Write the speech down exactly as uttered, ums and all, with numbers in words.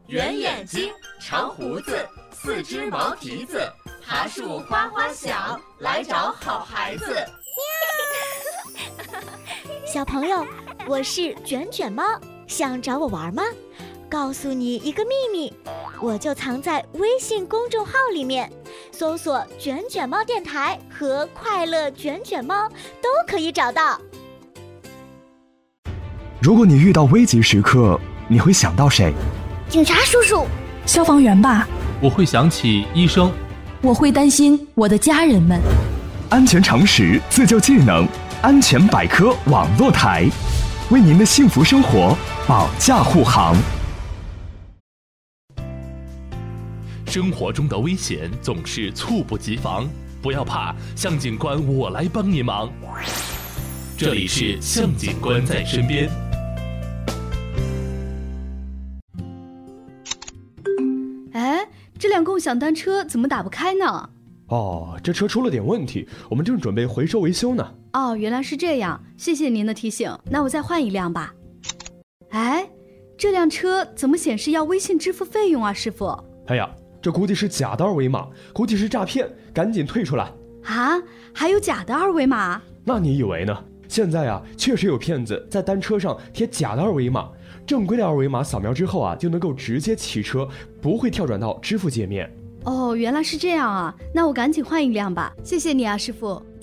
圆眼睛，长胡子，四只毛蹄子，爬树哗哗响，来找好孩子。 小朋友，我是卷卷猫，想找我玩吗？告诉你一个秘密，我就藏在微信公众号里面，搜索卷卷猫电台和快乐卷卷猫都可以找到。 如果你遇到危急时刻，你会想到谁？ 警察叔叔， 消防员吧。 我会想起医生。 我会担心我的家人们。 安全常识，自救技能，安全百科网络台，为您的幸福生活保驾护航。 生活中的危险总是猝不及防，不要怕，向警官我来帮你忙。这里是向警官在身边。 哎，这辆共享单车怎么打不开呢？ 哦，这车出了点问题，我们正准备回收维修呢。 哦，原来是这样，谢谢您的提醒，那我再换一辆吧。哎，这辆车怎么显示要微信支付费用啊，师傅？ 哎呀，这估计是假的二维码，估计是诈骗，赶紧退出来。 啊，还有假的二维码？ 那你以为呢？现在啊，确实有骗子在单车上贴假的二维码，正规的二维码扫描之后啊，就能够直接骑车，不会跳转到支付界面。 哦，原来是这样啊，那我赶紧换一辆吧，谢谢你啊，师傅。